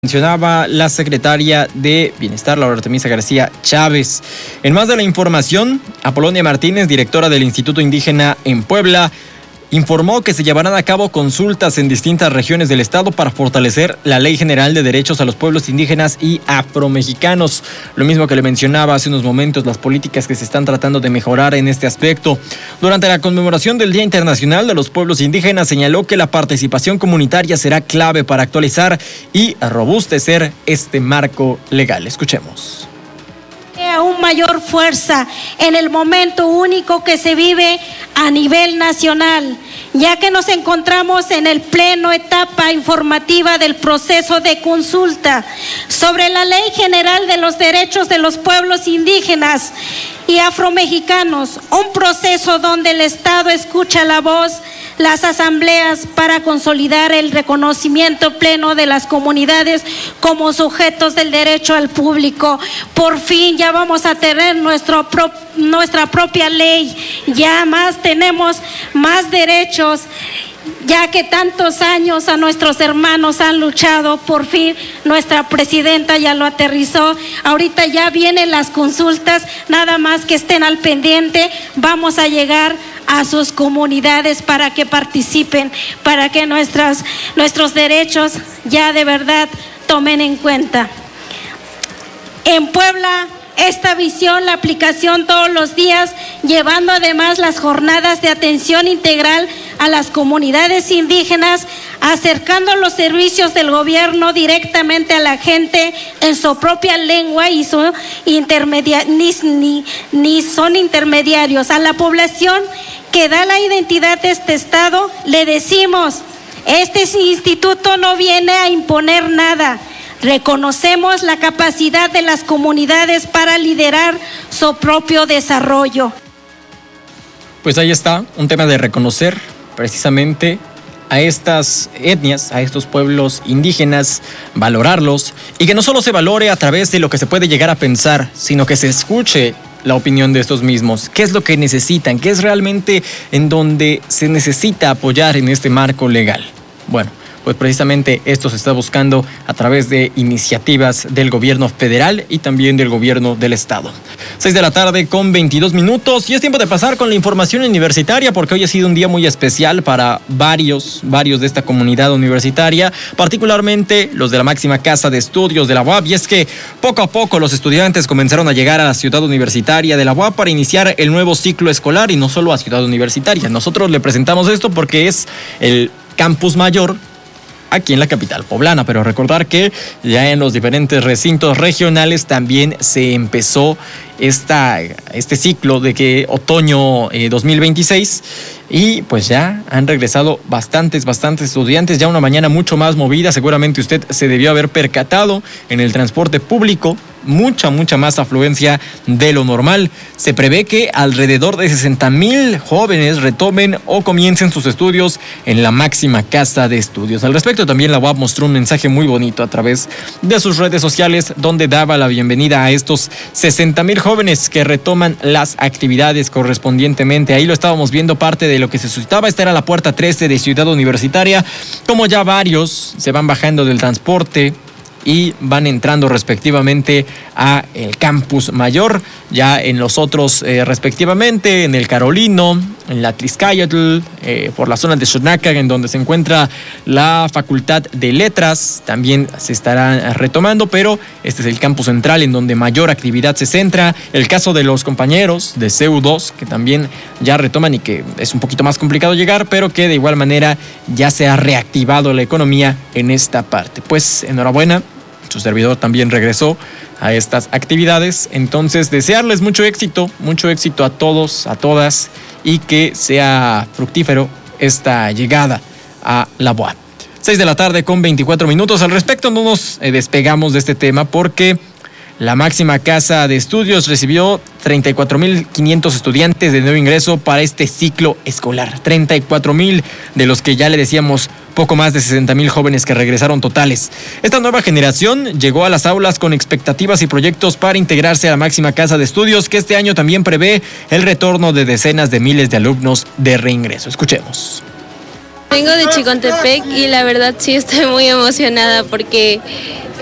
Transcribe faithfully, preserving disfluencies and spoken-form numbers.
Mencionaba la secretaria de Bienestar, Laura Artemisa García Chávez. En más de la información, Apolonia Martínez, directora del Instituto Indígena en Puebla, informó que se llevarán a cabo consultas en distintas regiones del estado para fortalecer la Ley General de Derechos a los Pueblos Indígenas y Afromexicanos. Lo mismo que le mencionaba hace unos momentos, las políticas que se están tratando de mejorar en este aspecto. Durante la conmemoración del Día Internacional de los Pueblos Indígenas, señaló que la participación comunitaria será clave para actualizar y robustecer este marco legal. Escuchemos. Aún mayor fuerza en el momento único que se vive a nivel nacional, ya que nos encontramos en el pleno etapa informativa del proceso de consulta sobre la Ley General de los Derechos de los Pueblos Indígenas y Afromexicanos, un proceso donde el Estado escucha la voz, las asambleas para consolidar el reconocimiento pleno de las comunidades como sujetos del derecho al público. Por fin ya vamos a tener nuestro pro, nuestra propia ley, ya más tenemos más derechos, ya que tantos años a nuestros hermanos han luchado. Por fin nuestra presidenta ya lo aterrizó. Ahorita ya vienen las consultas, nada más que estén al pendiente. Vamos a llegar a sus comunidades para que participen, para que nuestras, nuestros derechos ya de verdad tomen en cuenta. En Puebla, esta visión, la aplicación todos los días, llevando además las jornadas de atención integral a las comunidades indígenas, acercando los servicios del gobierno directamente a la gente en su propia lengua y su intermedia, ni, ni, ni son intermediarios. A la población que da la identidad de este estado, le decimos, este instituto no viene a imponer nada. Reconocemos la capacidad de las comunidades para liderar su propio desarrollo. Pues ahí está, un tema de reconocer precisamente a estas etnias, a estos pueblos indígenas, valorarlos y que no solo se valore a través de lo que se puede llegar a pensar, sino que se escuche la opinión de estos mismos. ¿Qué es lo que necesitan? ¿Qué es realmente en donde se necesita apoyar en este marco legal? Bueno, pues precisamente esto se está buscando a través de iniciativas del gobierno federal y también del gobierno del estado. seis de la tarde con veintidós minutos y es tiempo de pasar con la información universitaria porque hoy ha sido un día muy especial para varios, varios de esta comunidad universitaria, particularmente los de la máxima casa de estudios de la U A P, y es que poco a poco los estudiantes comenzaron a llegar a la ciudad universitaria de la U A P para iniciar el nuevo ciclo escolar y no solo a ciudad universitaria. Nosotros le presentamos esto porque es el campus mayor aquí en la capital poblana, pero recordar que ya en los diferentes recintos regionales también se empezó esta, este ciclo de que otoño eh, dos mil veintiséis y pues ya han regresado bastantes, bastantes estudiantes, ya una mañana mucho más movida, seguramente usted se debió haber percatado en el transporte público, mucha, mucha más afluencia de lo normal. Se prevé que alrededor de sesenta mil jóvenes retomen o comiencen sus estudios en la máxima casa de estudios. Al respecto, también la U A P mostró un mensaje muy bonito a través de sus redes sociales, donde daba la bienvenida a estos sesenta mil jóvenes que retoman las actividades correspondientemente. Ahí lo estábamos viendo, parte de lo que se suscitaba. Esta era la puerta trece de Ciudad Universitaria, como ya varios se van bajando del transporte y van entrando respectivamente a el campus mayor, ya en los otros eh, respectivamente, en el Carolino, en la Tliscayotl, eh, por la zona de Xonaca, en donde se encuentra la Facultad de Letras, también se estará retomando, pero este es el campus central en donde mayor actividad se centra. El caso de los compañeros de C U dos, que también ya retoman y que es un poquito más complicado llegar, pero que de igual manera ya se ha reactivado la economía en esta parte. Pues enhorabuena. Su servidor también regresó a estas actividades, entonces desearles mucho éxito, mucho éxito a todos, a todas, y que sea fructífero esta llegada a la U A P. seis de la tarde con veinticuatro minutos. Al respecto, no nos despegamos de este tema porque la máxima casa de estudios recibió treinta y cuatro mil quinientos estudiantes de nuevo ingreso para este ciclo escolar. treinta y cuatro mil, de los que ya le decíamos poco más de sesenta mil jóvenes que regresaron totales. Esta nueva generación llegó a las aulas con expectativas y proyectos para integrarse a la máxima casa de estudios, que este año también prevé el retorno de decenas de miles de alumnos de reingreso. Escuchemos. Vengo de Chicontepec y la verdad sí estoy muy emocionada porque